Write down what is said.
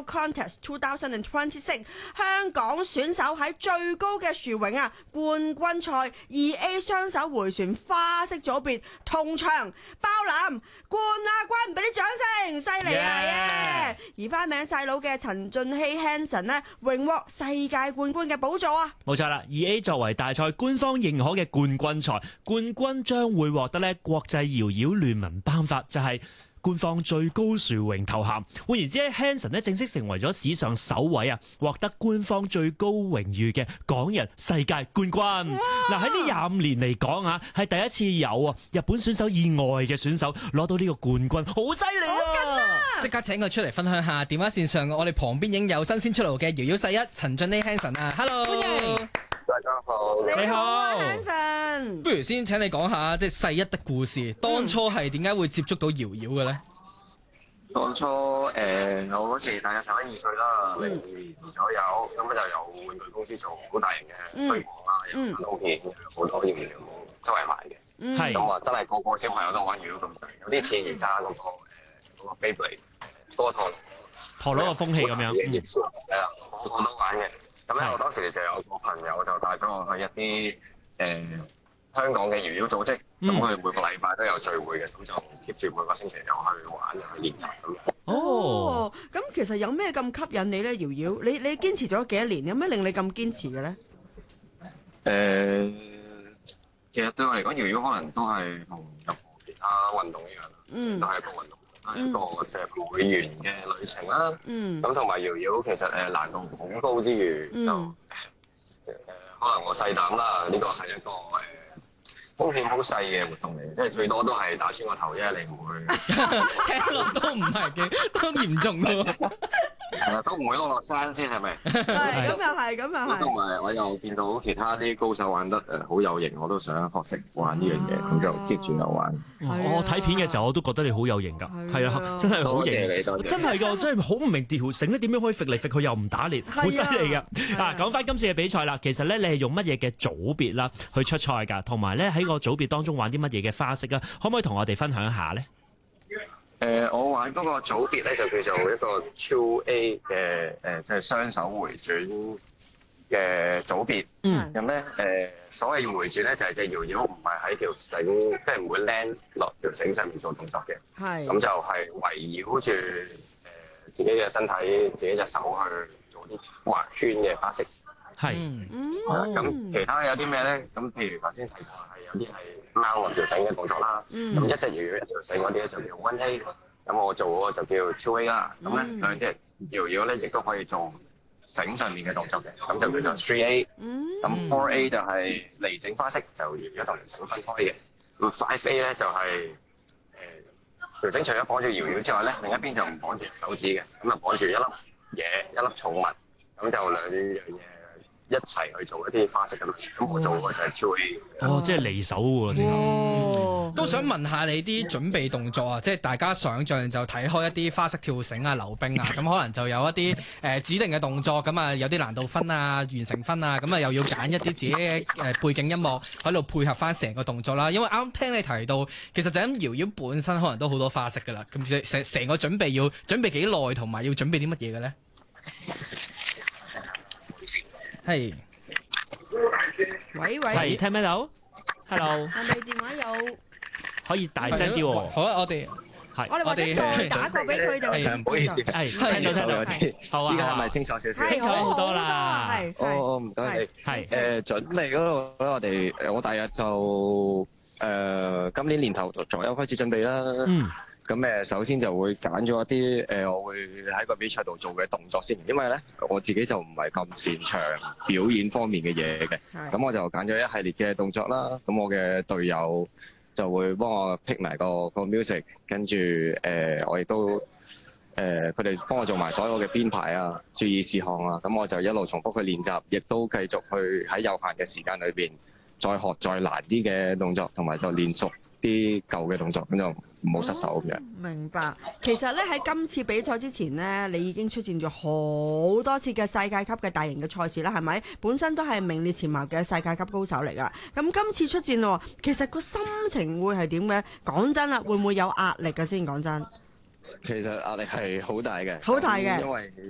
World Contest 2026，香港選手喺最高嘅殊榮啊冠軍賽 2A 雙手迴旋花式組別同場包攬冠亞軍，俾啲掌聲，犀利啊！耶！而花名細佬嘅陳俊熙 Hanson 呢，榮獲世界冠軍嘅寶座啊！ 冇錯啦 ，2A 作為大賽官方認可嘅冠軍賽，冠軍將會獲得咧國際搖搖聯盟頒發，就係官方最高殊榮頭銜。換言之 ，Hanson 咧正式成為咗史上首位獲得官方最高榮譽嘅港人世界冠軍。嗱，喺呢25年嚟講係第一次有日本選手以外嘅選手攞到呢個冠軍，好犀利啊！ 即刻請佢出嚟分享下。電話線上我哋旁邊已經有新鮮出爐嘅搖搖世一陳俊熙 Hanson 啊 ，Hello， 大家好， 你好 Hanson。 不如先請你講下即係世一的故事，當初係點解會接觸到搖搖嘅咧？ 當初我嗰時大約11、12歲啦，02年左右，咁就有玩具公司做好大型嘅推廣啦，有卡通片，好多搖搖周圍賣嘅， 係咁啊真係個個小朋友都玩搖搖咁滯，有啲似而家嗰個 Beyblade 多陀螺嘅風氣咁樣， 係啊，個個都玩嘅。咁咧，我當時就有個朋友就帶咗我去一啲香港嘅搖搖組織，咁佢每個禮拜都有聚會嘅，咁就 keep 住每個星期又去玩又去練習咁樣。 哦，咁其實有咩咁吸引你咧？搖搖，你堅持咗幾多年？有咩令你咁堅持嘅咧？ 其實對我嚟講，搖搖可能都係同任何其他運動一樣，都係一個運動，係一個即係會員嘅旅程啦。咁同埋搖搖其實難度好高之餘，就可能我細膽啦，呢個係一個風險好細嘅活動嚟，即係最多都係打穿個頭啫，你唔會聽落都唔係嘅，都嚴重咯。 都唔會落山先係咪？ 係咁又係，咁又係。 同埋我又見到其他啲高手玩得好有型，我都想學識玩呢樣嘢，咁就 keep 住有玩。 我睇片嘅時候我都覺得你好有型㗎，係啊，真係好型，真係㗎，真係好唔明條繩咧點樣可以揈嚟揈去又唔打裂，好犀利㗎。講翻今次嘅比賽啦，其實咧你係用乜嘢嘅組別啦去出賽㗎，同埋咧喺個組別當中玩啲乜嘢嘅花式啊？可唔可以同我哋分享一下咧？ 我玩嗰個組別咧就叫做一個 2A 嘅即係雙手迴轉嘅組別。咁咧所謂迴轉咧就係隻搖搖唔係喺條繩，即係唔會 land 落條繩上面做動作嘅。係。咁就係圍繞住自己嘅身體、自己隻手去做啲畫圈嘅花式。係。咁其他有啲咩咧？咁譬如頭先提過係有啲係掹落條繩嘅動作啦。咁一隻搖搖一條繩嗰啲咧就叫 1A。咁我做嗰個就叫 2A 啦。咁咧兩隻搖搖咧亦都可以做繩上面嘅動作嘅，咁就叫做 3A。咁 4A 就係離繩花式，就搖搖同繩分開嘅。咁 5A 咧就係條繩除咗綁住搖搖之外咧，另一邊就唔綁住手指嘅，咁就綁住一粒嘢、一粒寵物，咁就兩樣嘢一齊去做一啲花式咁。咁我做嗰個就係 2A。 即係離手喎，真係。 都想問下你啲準備動作啊，即係大家想像就睇開一啲花式跳繩啊、溜冰啊，咁可能就有一啲指定嘅動作，咁啊有啲難度分啊、完成分啊，咁啊又要揀一啲自己嘅背景音樂喺度配合翻成個動作啦。因為啱聽你提到，其實就咁搖搖本身可能都好多花式噶啦，咁成個準備要準備幾耐，同埋要準備啲乜嘢嘅咧？係。 喂， 聽唔聽到 ？Hello。 係咪電話有？ 可以大聲啲喎。 好啊，我哋或者再打個俾佢哋。 唔好意思， 聽到啲。好啊， 依家係咪清楚少少？ 清楚好多啦。 唔該你。係準備嗰度咧，我大約就今年年頭左右開始準備啦。咁首先就會揀咗一啲我會喺個比賽度做嘅動作先，因為咧我自己就唔係咁擅長表演方面嘅嘢嘅。咁我就揀咗一系列嘅動作啦。咁我嘅隊友就會幫我 pick 埋個 music， 跟住我亦都佢哋幫我做埋所有嘅編排啊、注意事項啊，咁我就一路重複去練習，亦都繼續去喺有限嘅時間裏邊再學再難啲嘅動作，同埋就練熟啲舊嘅動作，咁就唔好失手咁樣。 明白。其實咧喺今次比賽之前呢，你已經出戰咗好多次嘅世界級嘅大型嘅賽事啦，係咪？本身都係名列前茅嘅世界級高手嚟噶。咁今次出戰喎，其實個心情會係點嘅？講真啦，會唔會有壓力嘅先？講真。 其實壓力係好大嘅， 好大嘅， 因為